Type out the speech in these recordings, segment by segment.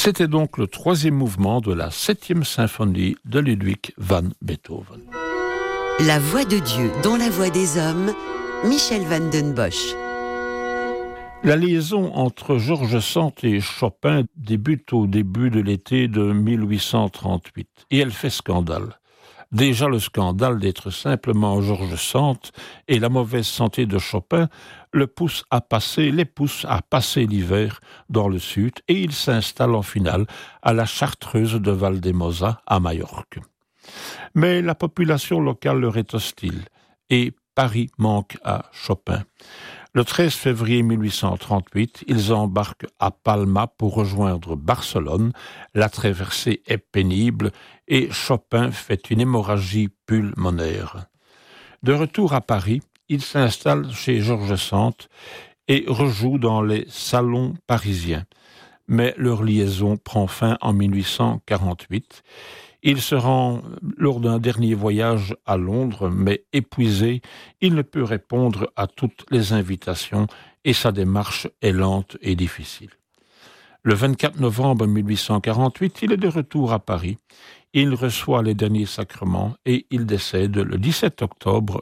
C'était donc le troisième mouvement de la 7e symphonie de Ludwig van Beethoven. La voix de Dieu dans la voix des hommes, Michel van den Bosch. La liaison entre Georges Sand et Chopin débute au début de l'été de 1838 et elle fait scandale. Déjà le scandale d'être simplement Georges Sand et la mauvaise santé de Chopin les poussent à passer l'hiver dans le sud et il s'installe en finale à la Chartreuse de Valdemosa à Majorque. Mais la population locale leur est hostile et Paris manque à Chopin. Le 13 février 1838, ils embarquent à Palma pour rejoindre Barcelone. La traversée est pénible et Chopin fait une hémorragie pulmonaire. De retour à Paris, il s'installe chez Georges Sand et rejoue dans les salons parisiens. Mais leur liaison prend fin en 1848. Il se rend lors d'un dernier voyage à Londres, mais épuisé, il ne peut répondre à toutes les invitations et sa démarche est lente et difficile. Le 24 novembre 1848, il est de retour à Paris. Il reçoit les derniers sacrements et il décède le 17 octobre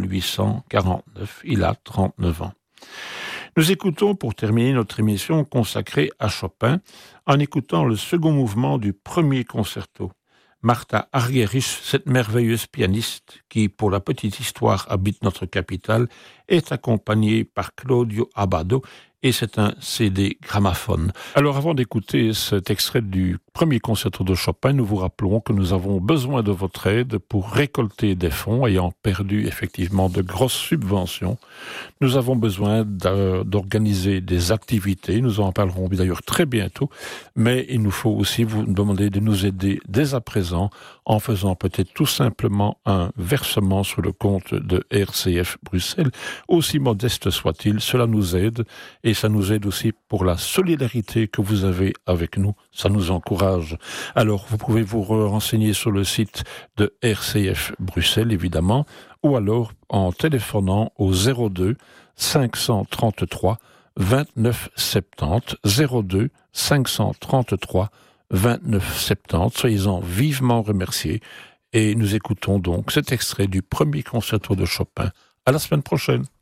1849. Il a 39 ans. Nous écoutons pour terminer notre émission consacrée à Chopin en écoutant le second mouvement du premier concerto. Martha Argerich, cette merveilleuse pianiste qui, pour la petite histoire, habite notre capitale, est accompagnée par Claudio Abbado et c'est un CD gramophone. Alors avant d'écouter cet extrait du premier concerto de Chopin, nous vous rappelons que nous avons besoin de votre aide pour récolter des fonds ayant perdu effectivement de grosses subventions. Nous avons besoin d'organiser des activités, nous en parlerons d'ailleurs très bientôt, mais il nous faut aussi vous demander de nous aider dès à présent en faisant peut-être tout simplement un versement sur le compte de RCF Bruxelles, aussi modeste soit-il, cela nous aide et ça nous aide aussi pour la solidarité que vous avez avec nous, ça nous encourage. Alors vous pouvez vous renseigner sur le site de RCF Bruxelles évidemment, ou alors en téléphonant au 02 533 29 70, 02 533 29 70. Soyez-en vivement remerciés et nous écoutons donc cet extrait du premier concerto de Chopin. À la semaine prochaine.